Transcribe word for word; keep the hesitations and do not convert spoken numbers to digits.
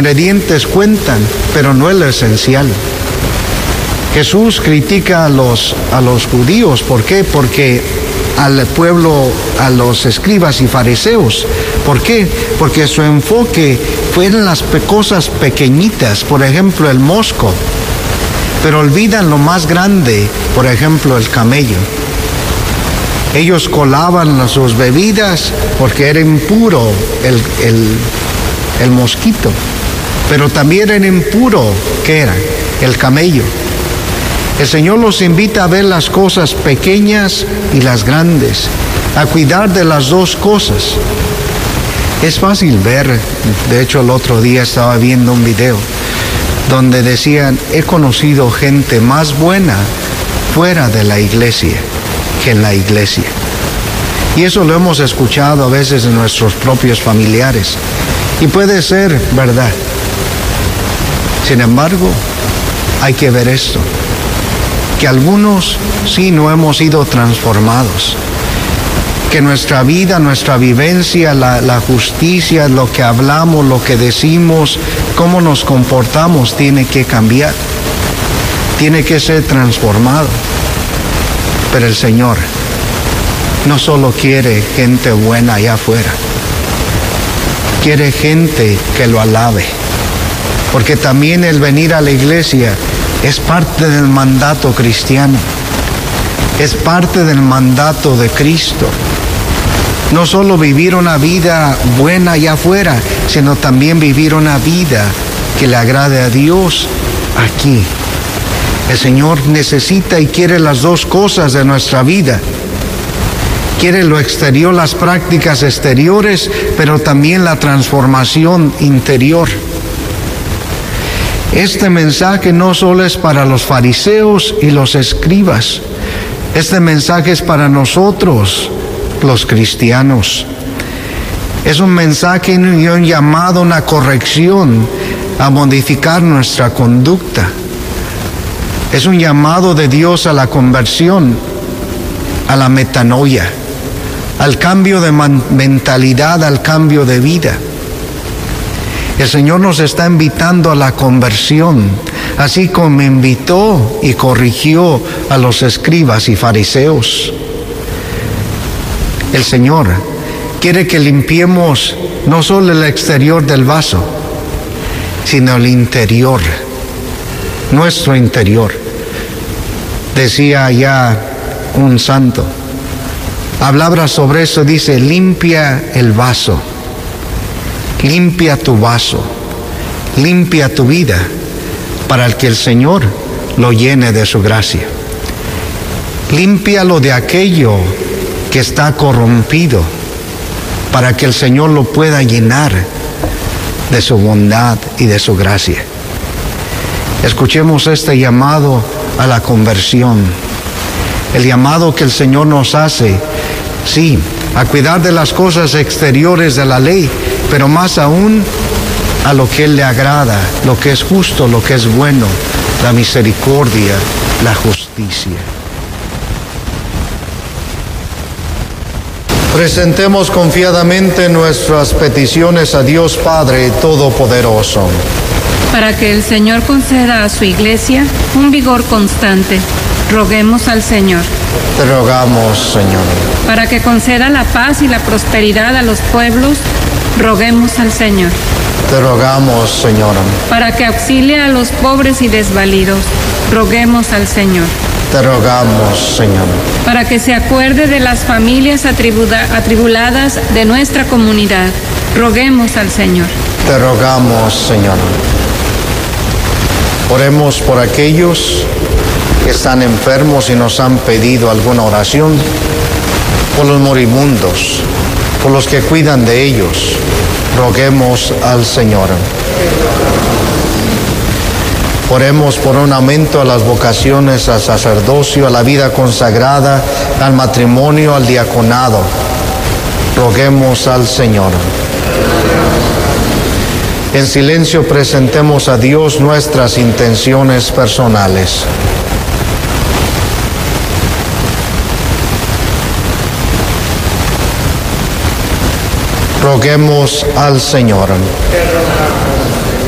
ingredientes cuentan, pero no es lo esencial. Jesús critica a los, a los judíos. ¿Por qué? Porque al pueblo, a los escribas y fariseos. ¿Por qué? Porque su enfoque fue en las cosas pequeñitas, por ejemplo, el mosco. Pero olvidan lo más grande, por ejemplo, el camello. Ellos colaban sus bebidas porque era impuro el, el, el mosquito. Pero también era impuro, ¿qué era? El camello. El Señor los invita a ver las cosas pequeñas y las grandes, a cuidar de las dos cosas. Es fácil ver, de hecho el otro día estaba viendo un video donde decían, he conocido gente más buena fuera de la iglesia que en la iglesia. Y eso lo hemos escuchado a veces en nuestros propios familiares. Y puede ser verdad. Sin embargo, hay que ver esto, que algunos sí no hemos sido transformados, que nuestra vida, nuestra vivencia, la, la justicia, lo que hablamos, lo que decimos, cómo nos comportamos, tiene que cambiar, tiene que ser transformado. Pero el Señor no solo quiere gente buena allá afuera, quiere gente que lo alabe, porque también el venir a la iglesia es parte del mandato cristiano, es parte del mandato de Cristo. No solo vivir una vida buena allá afuera, sino también vivir una vida que le agrade a Dios aquí. El Señor necesita y quiere las dos cosas de nuestra vida. Quiere lo exterior, las prácticas exteriores, pero también la transformación interior. Este mensaje no solo es para los fariseos y los escribas, este mensaje es para nosotros, los cristianos. Es un mensaje y un llamado, una corrección a modificar nuestra conducta. Es un llamado de Dios a la conversión, a la metanoia, al cambio de mentalidad, al cambio de vida. El Señor nos está invitando a la conversión, así como invitó y corrigió a los escribas y fariseos. El Señor quiere que limpiemos no solo el exterior del vaso, sino el interior, nuestro interior. Decía ya un santo, hablaba sobre eso, dice, limpia el vaso. Limpia tu vaso, limpia tu vida, para que el Señor lo llene de su gracia. Límpialo de aquello que está corrompido, para que el Señor lo pueda llenar de su bondad y de su gracia. Escuchemos este llamado a la conversión, el llamado que el Señor nos hace, sí, a cuidar de las cosas exteriores de la ley, pero más aún a lo que Él le agrada, lo que es justo, lo que es bueno, la misericordia, la justicia. Presentemos confiadamente nuestras peticiones a Dios Padre Todopoderoso. Para que el Señor conceda a su iglesia un vigor constante, roguemos al Señor. Te rogamos, Señor. Para que conceda la paz y la prosperidad a los pueblos, roguemos al Señor. Te rogamos, Señor. Para que auxilie a los pobres y desvalidos, roguemos al Señor. Te rogamos, Señor. Para que se acuerde de las familias atribuladas de nuestra comunidad, roguemos al Señor. Te rogamos, Señor. Oremos por aquellos que están enfermos y nos han pedido alguna oración, por los moribundos, por los que cuidan de ellos, roguemos al Señor. Oremos por un aumento a las vocaciones al sacerdocio, a la vida consagrada, al matrimonio, al diaconado. Roguemos al Señor. En silencio presentemos a Dios nuestras intenciones personales. Roguemos al Señor.